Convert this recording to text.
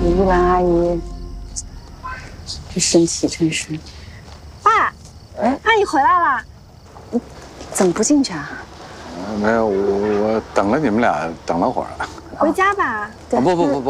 玉兰阿姨这身体真是…… 爸，阿姨回来了， 怎么不进去啊？ 没有，我等了你们俩，等了会儿了。 回家吧。 不，